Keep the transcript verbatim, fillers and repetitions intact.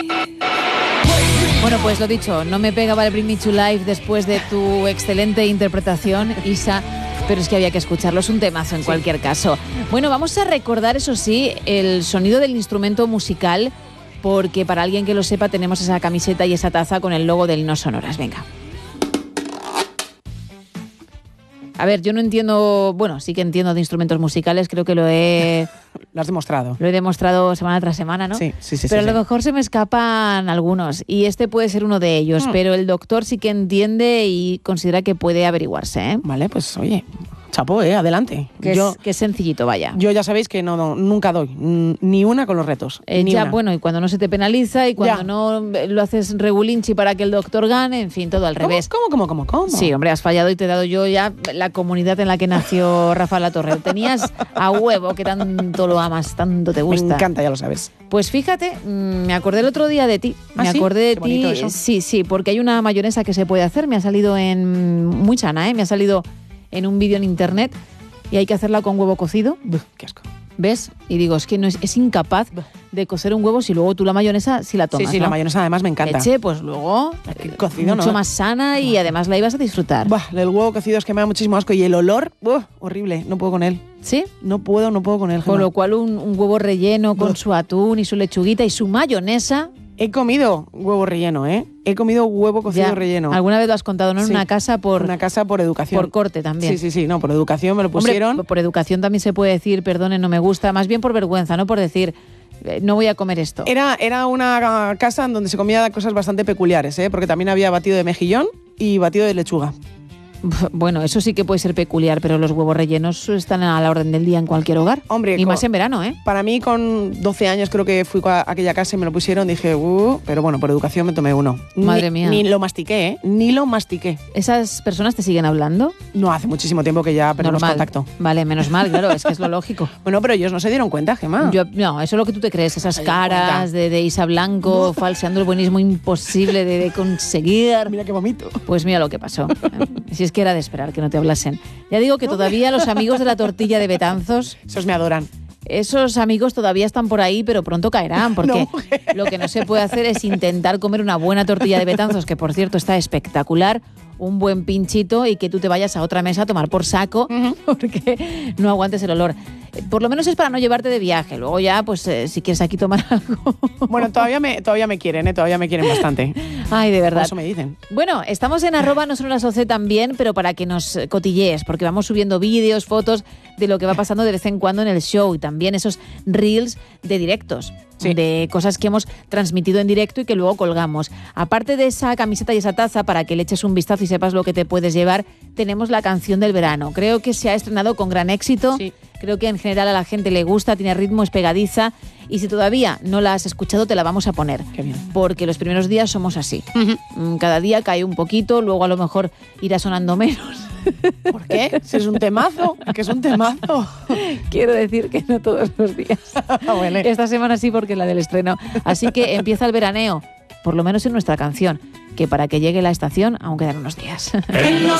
Bueno, pues lo dicho, no me pegaba el Bring Me to Life después de tu excelente interpretación, Isa, pero es que había que escucharlo, es un temazo en sí. cualquier caso. Bueno, vamos a recordar, eso sí, el sonido del instrumento musical, porque para alguien que lo sepa tenemos esa camiseta y esa taza con el logo del No Sonoras. Venga. A ver, yo no entiendo, bueno, sí que entiendo de instrumentos musicales, creo que lo he... Lo has demostrado. Lo he demostrado semana tras semana, ¿no? Sí, sí, sí. Pero sí, a lo sí. mejor se me escapan algunos y este puede ser uno de ellos, hmm. pero el doctor sí que entiende y considera que puede averiguarse, ¿eh? Vale, pues oye, chapó, ¿eh? Adelante. Que, yo, es, que es sencillito, vaya. Yo ya sabéis que no, no nunca doy ni una con los retos. Eh, ni ya, una. bueno, y cuando no se te penaliza y cuando ya. no lo haces regulinchi para que el doctor gane, en fin, todo al ¿Cómo, revés. ¿Cómo, cómo, cómo, cómo? Sí, hombre, has fallado y te he dado yo ya la comunidad en la que nació Rafa Latorre. Tenías a huevo que tanto lo amas, tanto te gusta. Me encanta, ya lo sabes. Pues fíjate, me acordé el otro día de ti. ¿Ah, me sí? acordé de Qué ti. bonito eso. Sí, sí, porque hay una mayonesa que se puede hacer. Me ha salido en muy sana, ¿eh? Me ha salido en un vídeo en internet y hay que hacerla con huevo cocido. Uf, qué asco. ¿Ves? Y digo, es que no es, es incapaz de cocer un huevo si luego tú la mayonesa sí la tomas. Sí, sí, ¿no? la mayonesa además me encanta. Leche, pues luego eh, cocido, mucho ¿no? más sana y además la ibas a disfrutar. Bah, el huevo cocido es que me da muchísimo asco y el olor, uh, horrible, no puedo con él. ¿Sí? No puedo, no puedo con él. Con lo cual un, un huevo relleno con Uf. su atún y su lechuguita y su mayonesa. He comido huevo relleno, ¿eh? He comido huevo cocido Ya, relleno. Alguna vez lo has contado, ¿no? En Sí. una casa por... Una casa por educación. Por corte también. Sí, sí, sí, no, por educación me lo pusieron. Hombre, por educación también se puede decir, perdone, no me gusta, más bien por vergüenza, no por decir, eh, no voy a comer esto. Era, era una casa en donde se comía cosas bastante peculiares, ¿eh? Porque también había batido de mejillón y batido de lechuga. Bueno, eso sí que puede ser peculiar, pero los huevos rellenos están a la orden del día en cualquier hogar. Hombre, y con, más en verano, ¿eh? Para mí, con doce años creo que fui a aquella casa y me lo pusieron, dije, uh, pero bueno, por educación me tomé uno. Madre ni, mía. Ni lo mastiqué, ¿eh? Ni lo mastiqué. ¿Esas personas te siguen hablando? No, hace muchísimo tiempo que ya perdimos Normal. contacto. Vale, menos mal, claro, es que es lo lógico. Bueno, pero ellos no se dieron cuenta, Gemma. Yo, no, eso es lo que tú te crees, esas Se caras de, de Isa Blanco, no. falseando el buenismo imposible de, de conseguir. Mira qué vomito. Pues mira lo que pasó. Si es que era de esperar que no te hablasen. Ya digo que todavía los amigos de la tortilla de Betanzos... Esos me adoran. Esos amigos todavía están por ahí, pero pronto caerán, porque no, lo que no se puede hacer es intentar comer una buena tortilla de Betanzos, que por cierto está espectacular, un buen pinchito y que tú te vayas a otra mesa a tomar por saco, uh-huh. porque no aguantes el olor. Por lo menos es para no llevarte de viaje. Luego ya, pues, eh, si quieres aquí tomar algo... Bueno, todavía me, todavía me quieren, ¿eh? Todavía me quieren bastante. Ay, de verdad. Eso me dicen. Bueno, estamos en arroba no sonoras O C también, pero para que nos cotillees, porque vamos subiendo vídeos, fotos de lo que va pasando de vez en cuando en el show y también esos reels de directos. Sí. De cosas que hemos transmitido en directo y que luego colgamos. Aparte de esa camiseta y esa taza, para que le eches un vistazo y sepas lo que te puedes llevar, tenemos la canción del verano. Creo que se ha estrenado con gran éxito. Sí. Creo que en general a la gente le gusta, tiene ritmo, es pegadiza. Y si todavía no la has escuchado, te la vamos a poner. Qué bien. Porque los primeros días somos así. Uh-huh. Cada día cae un poquito, luego a lo mejor irá sonando menos. ¿Por qué? Si es un temazo, que es un temazo. Quiero decir que no todos los días. Bueno. Esta semana sí, porque es la del estreno. Así que empieza el veraneo, por lo menos en nuestra canción, que para que llegue la estación aún quedan unos días. En No